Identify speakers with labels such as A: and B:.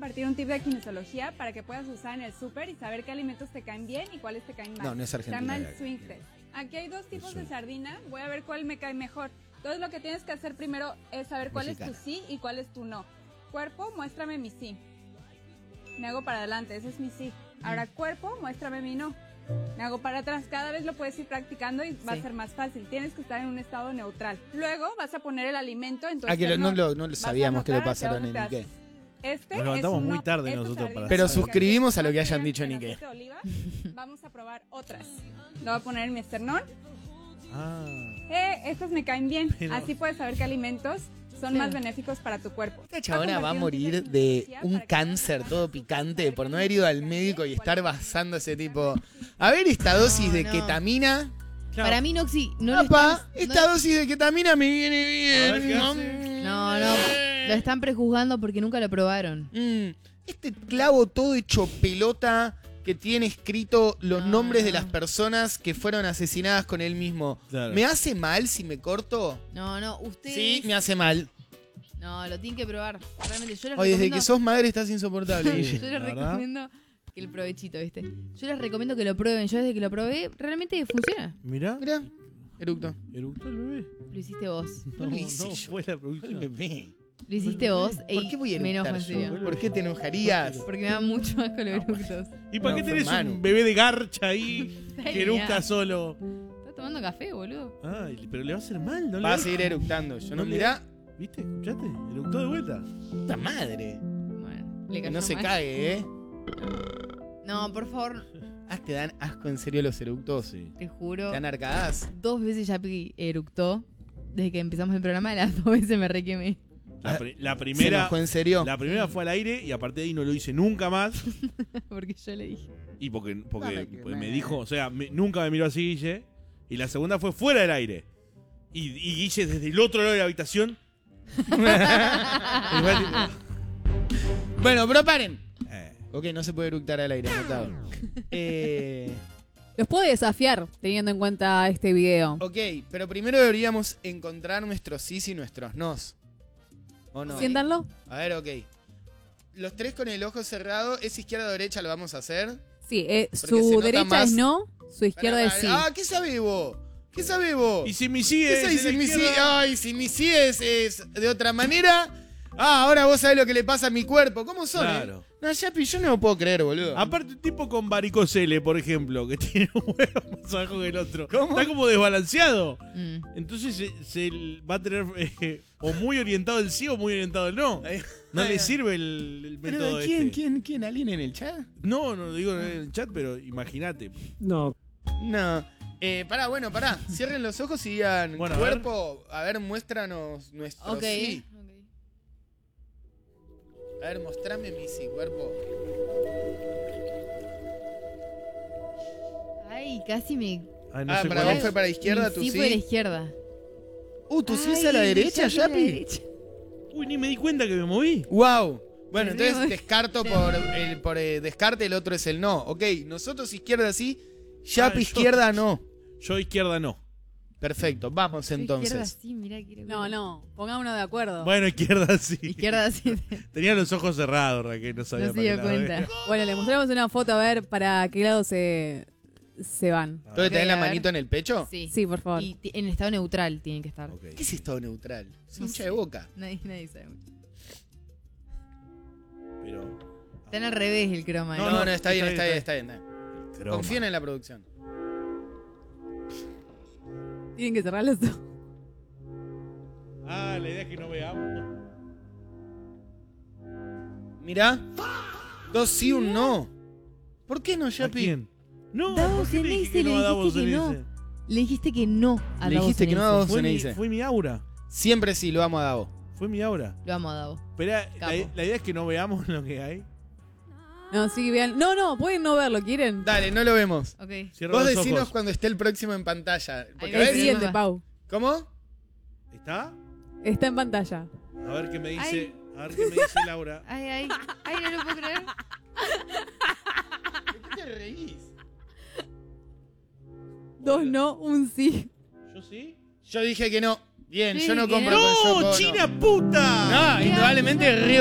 A: compartir un tip de kinesiología para que puedas usar en el súper y saber qué alimentos te caen bien y cuáles te caen mal.
B: No es Argentina.
A: Se llama el swing test. Aquí hay 2 tipos de sardina. Voy a ver cuál me cae mejor. Entonces lo que tienes que hacer primero es saber cuál es tu sí y cuál es tu no. Cuerpo, muéstrame mi sí. Me hago para adelante, ese es mi sí. Ahora cuerpo, muéstrame mi no. Me hago para atrás. Cada vez lo puedes ir practicando y va a ser más fácil. Tienes que estar en un estado neutral. Luego vas a poner el alimento en tu
B: esternón. No lo sabíamos que lo pasaron en Nikkei.
C: Nos levantamos muy tarde nosotros para
B: pero suscribimos a lo que hayan dicho en Nikkei.
A: Vamos a probar otras. Lo voy a poner en mi esternón. Estas me caen bien. Así puedes saber qué alimentos son más benéficos para tu cuerpo.
B: Esta chabona va a morir de un cáncer todo picante por no haber ido al médico y estar basándose tipo... A ver, esta dosis de ketamina...
D: Claro. Para mí, Noxi, no
B: Papá, esta dosis de ketamina me viene bien.
D: No. Lo están prejuzgando porque nunca lo probaron.
B: Este clavo todo hecho pelota que tiene escrito los nombres de las personas que fueron asesinadas con él mismo. Claro. ¿Me hace mal si me corto?
D: No, usted...
B: Sí, me hace mal.
D: No, lo tienen que probar. Realmente, yo les
B: recomiendo... desde que sos madre estás insoportable.
D: Yo les recomiendo... que el provechito, ¿viste? Yo les recomiendo que lo prueben. Yo desde que lo probé, realmente funciona.
C: Mirá.
B: Eructó.
C: ¿Eructó el bebé?
D: Lo hiciste vos.
B: No lo hice yo.
C: Fue la producción.
B: El bebé.
D: Lo hiciste vos.
B: ¿Por qué voy a
D: me
B: eructar
D: enojo, en serio.
B: ¿Por qué te enojarías?
D: Porque me da mucho asco los eructos.
C: ¿Y para qué tenés un bebé de garcha ahí que eructa solo?
D: Está tomando café, boludo.
C: Ay, pero le va a hacer mal, ¿no?
B: Va a seguir eructando. Yo no mirá.
C: ¿Viste? ¿Escuchaste? Eructó de vuelta.
B: Puta madre.
D: Bueno, le
B: que
D: cayó
B: no se
D: mal.
B: cague,
D: No, por favor.
B: ¿Te dan asco en serio los eructos?
C: Sí.
D: Te juro.
B: ¿Te dan arcadas?
D: 2 veces ya eructó. Desde que empezamos el programa, las 2 veces me requemé.
C: La primera.
B: ¿Se enojó en serio?
C: La primera fue al aire y aparte de ahí no lo hice nunca más.
D: Porque yo le dije.
C: Y porque me dijo, o sea, nunca me miró así Guille. Y la segunda fue fuera del aire. Y Guille desde el otro lado de la habitación.
B: Bueno, pero paren. Ok, no se puede eructar al aire, anotado.
E: Los puede desafiar teniendo en cuenta este video.
B: Ok, pero primero deberíamos encontrar nuestros sís y nuestros nos. ¿O no?
E: Siéntanlo.
B: A ver, ok. Los 3 con el ojo cerrado, ¿es izquierda o derecha? ¿Lo vamos a hacer?
E: Sí,
B: se
E: su
B: nota
E: derecha
B: más...
E: es no, su izquierda es sí.
B: ¿Qué sabés vos? ¿Qué sabés vos?
C: Y si mi sí es.
B: Si mi sí es de otra manera. Ahora vos sabés lo que le pasa a mi cuerpo. ¿Cómo son?
C: Claro.
B: No, Yapi, yo no lo puedo creer, boludo.
C: Aparte, un tipo con varicocele, por ejemplo, que tiene un huevo más abajo que el otro.
B: ¿Cómo?
C: Está como desbalanceado. Entonces se va a tener o muy orientado el sí o muy orientado el no. No le sirve el método
B: ¿Quién? ¿Alguien en el chat?
C: No digo en el chat, pero imagínate.
F: No.
B: Pará. Cierren los ojos y digan,
C: bueno,
B: cuerpo, a ver, muéstranos nuestro sí. A ver, mostrame mi sí, cuerpo.
D: Ay, casi me...
C: Ay, no sé
B: para
C: cuál
B: vos
C: es.
B: fue para la izquierda, tu sí.
D: Sí fue a la izquierda.
B: ¿Tu sí es a la derecha, Yapi?
C: Uy, ni me di cuenta que me moví.
B: Wow. Bueno, entonces descarto por descarte, el otro es el no. Ok, nosotros izquierda sí, Yapi izquierda no.
C: Yo izquierda no.
B: Perfecto, vamos entonces.
D: Izquierda sí, mirá,
E: No, pongámonos de acuerdo.
C: Bueno, izquierda sí.
D: Izquierda sí.
C: Tenía los ojos cerrados, Raquel, no sabía
D: No se dio cuenta.
E: Bueno, le mostramos una foto a ver para qué lado se van.
B: ¿Entonces tenés la manito en el pecho?
D: Sí,
E: por favor.
D: Y en estado neutral tienen que estar.
C: Okay.
B: ¿Qué es estado neutral? Es hincha de boca.
D: Nadie sabe mucho.
C: Pero...
D: Están al revés el croma.
B: No, está bien.
C: Croma.
B: Confíen en la producción.
E: Tienen que cerrar los ojos.
C: La idea es que no veamos.
B: Mirá. 2 sí, un no. ¿Por qué no, Yapi?
C: ¿A quién? No,
D: Davos
C: ¿por qué
D: en
C: le dije
D: ese,
C: que no a Davos en
D: no.
C: ese?
D: Le dijiste que no a
B: Le
D: Davos
B: dijiste que no a Davos en ese.
C: Fue mi aura.
B: Siempre sí, lo amo a Davo.
C: Fue mi aura.
D: Lo amo a Davos.
C: Pero la idea es que no veamos lo que hay.
E: No, sí, vean. No, pueden no verlo, ¿quieren?
B: Dale, no lo vemos.
D: Ok.
C: Cierra
B: Vos
C: los
B: decinos
C: ojos.
B: cuando esté el próximo en pantalla. Porque
D: Ahí
E: El
D: ves.
E: siguiente, Pau.
B: ¿Cómo?
C: ¿Está?
E: Está en pantalla.
C: A ver qué me dice.
D: Ay.
C: A ver qué me dice Laura.
D: Ay, no lo puedo creer.
B: ¿De qué te reís?
E: 2 no, un sí.
C: ¿Yo sí?
B: Yo dije que no. Bien,
D: Sí,
B: yo no
D: que
B: compro
D: no.
B: con Yoko,
C: ¡No, China puta!
B: No, indudablemente Río